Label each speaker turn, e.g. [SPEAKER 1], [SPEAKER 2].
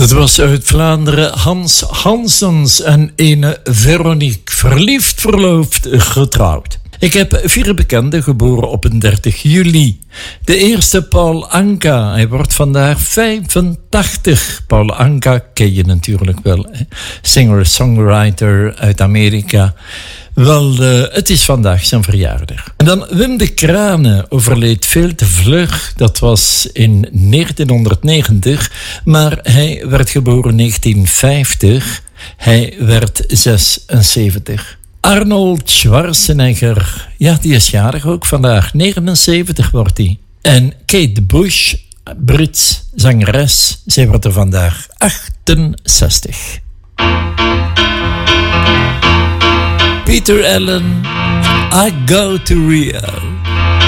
[SPEAKER 1] Dat was uit Vlaanderen Hans Hansens en ene Veronique. Verliefd, verloofd, getrouwd. Ik heb 4 bekenden geboren op een 30 juli. De eerste Paul Anka, hij wordt vandaag 85. Paul Anka ken je natuurlijk wel. Singer-songwriter uit Amerika. Wel, het is vandaag zijn verjaardag. En dan Wim de Kranen overleed veel te vlug. Dat was in 1990. Maar hij werd geboren in 1950. Hij werd 76. Arnold Schwarzenegger, ja, die is jarig ook vandaag. 79 wordt hij. En Kate Bush, Brits zangeres, zij wordt er vandaag 68. Peter Allen, I Go to Rio.